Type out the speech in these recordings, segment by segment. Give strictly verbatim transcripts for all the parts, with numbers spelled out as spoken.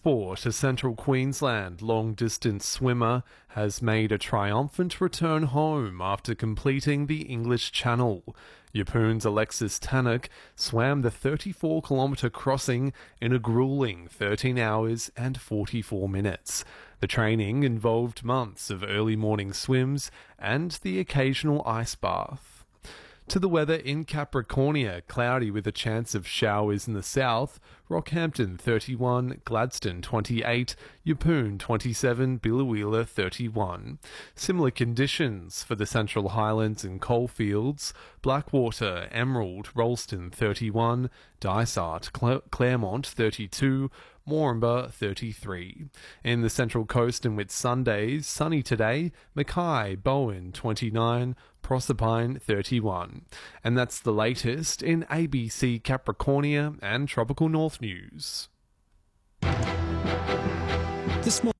sport, a Central Queensland long-distance swimmer has made a triumphant return home after completing the English Channel. Yeppoon's Alexis Tannock swam the thirty-four kilometre crossing in a gruelling thirteen hours and forty-four minutes. The training involved months of early morning swims and the occasional ice bath. To the weather in Capricornia, cloudy with a chance of showers in the south, Rockhampton thirty-one, Gladstone twenty-eight, Yeppoon twenty-seven, Biloela thirty-one. Similar conditions for the Central Highlands and Coalfields, Blackwater, Emerald, Rolleston thirty-one, Dysart, Cl- Claremont thirty-two, Moranbah thirty-three. In the Central Coast and Whitsundays, sunny today, Mackay, Bowen twenty-nine, Proserpine thirty-one. And that's the latest in A B C Capricornia and Tropical North News. This morning.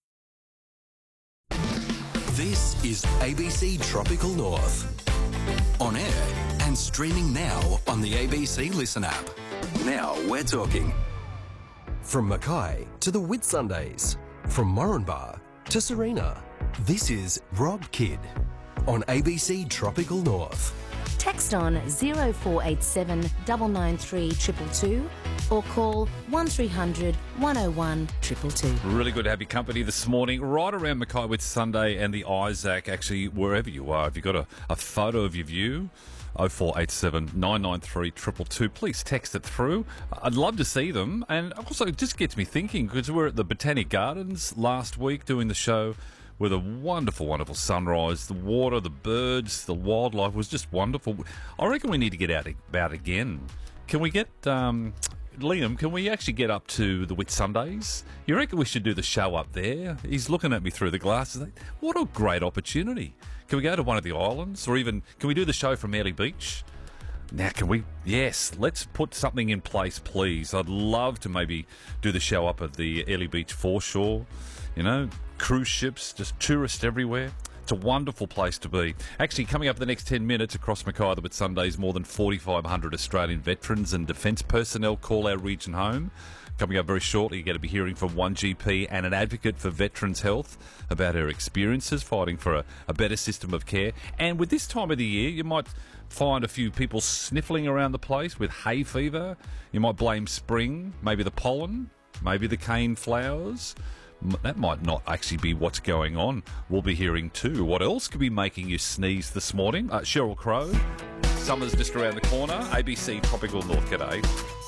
This is A B C Tropical North. On air and streaming now on the A B C Listen app. Now we're talking. From Mackay to the Whitsundays, from Moranbah to Serena, this is Rob Kidd on A B C Tropical North. Text on zero four eight seven nine nine three two two two or call one three hundred one oh one two two two. Really good to have your company this morning, right around Mackay Whitsunday and the Isaac, actually wherever you are. If you've got a, a photo of your view, oh four eight seven nine nine three two two two. Please text it through. I'd love to see them. And also, it just gets me thinking, because we were at the Botanic Gardens last week doing the show with a wonderful, wonderful sunrise. The water, the birds, the wildlife was just wonderful. I reckon we need to get out about again. Can we get... Um, Liam, can we actually get up to the Whitsundays? You reckon we should do the show up there? He's looking at me through the glasses. Like, what a great opportunity. Can we go to one of the islands? Or even, can we do the show from Airlie Beach? Now, can we... Yes, let's put something in place, please. I'd love to maybe do the show up at the Airlie Beach foreshore. You know, cruise ships, just tourists everywhere. It's a wonderful place to be. Actually, coming up in the next ten minutes across Mackay the Whitsundays, more than forty-five hundred Australian veterans and defence personnel call our region home. Coming up very shortly, you're going to be hearing from one G P and an advocate for veterans' health about her experiences fighting for a, a better system of care. And with this time of the year, you might find a few people sniffling around the place with hay fever. You might blame spring, maybe the pollen, maybe the cane flowers. That might not actually be what's going on. We'll be hearing too. What else could be making you sneeze this morning? Uh, Sheryl Crow. Summer's just around the corner. A B C Tropical North. G'day.